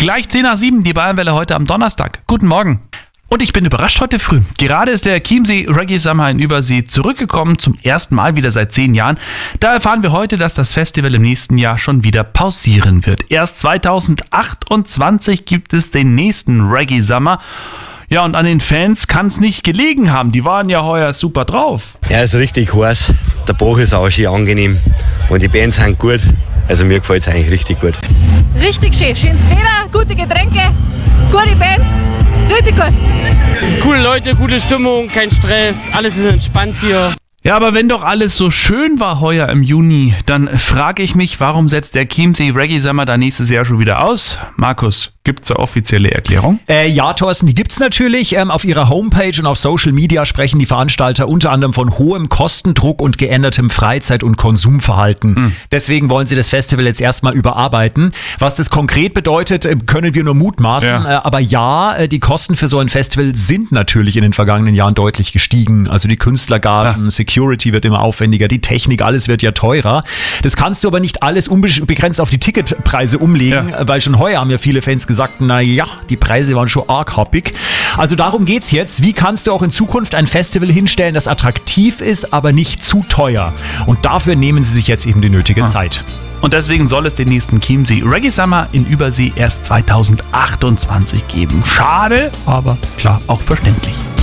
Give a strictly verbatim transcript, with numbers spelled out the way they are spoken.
Gleich zehn nach sieben, die Bayernwelle heute am Donnerstag. Guten Morgen. Und ich bin überrascht heute früh. Gerade ist der Chiemsee Reggae Summer in Übersee zurückgekommen, zum ersten Mal wieder seit zehn Jahren. Da erfahren wir heute, dass das Festival im nächsten Jahr schon wieder pausieren wird. Erst zweitausendachtundzwanzig gibt es den nächsten Reggae Summer. Ja, und an den Fans kann es nicht gelegen haben. Die waren ja heuer super drauf. Ja, ist richtig heiß. Der Bach ist auch schön angenehm. Und die Bands sind gut. Also mir gefällt es eigentlich richtig gut. Richtig schön. Schönes Wetter, gute Getränke, gute Bands. Richtig gut. Coole Leute, gute Stimmung, kein Stress. Alles ist entspannt hier. Ja, aber wenn doch alles so schön war heuer im Juni, dann frage ich mich, warum setzt der Chiemsee Reggae Summer da nächstes Jahr schon wieder aus? Markus, gibt's eine offizielle Erklärung? Äh, ja, Thorsten, die gibt's natürlich. Ähm, auf ihrer Homepage und auf Social Media sprechen die Veranstalter unter anderem von hohem Kostendruck und geändertem Freizeit- und Konsumverhalten. Mhm. Deswegen wollen sie das Festival jetzt erstmal überarbeiten. Was das konkret bedeutet, können wir nur mutmaßen. Ja. Äh, aber ja, die Kosten für so ein Festival sind natürlich in den vergangenen Jahren deutlich gestiegen. Also die Künstlergagen, ja. Security wird immer aufwendiger, die Technik, alles wird ja teurer. Das kannst du aber nicht alles unbegrenzt auf die Ticketpreise umlegen, ja. weil schon heuer haben ja viele Fans gesagt, na ja, die Preise waren schon arg happig. Also darum geht's jetzt. Wie kannst du auch in Zukunft ein Festival hinstellen, das attraktiv ist, aber nicht zu teuer? Und dafür nehmen sie sich jetzt eben die nötige ah. Zeit. Und deswegen soll es den nächsten Chiemsee Reggae Summer in Übersee erst zweitausendachtundzwanzig geben. Schade, aber klar, auch verständlich.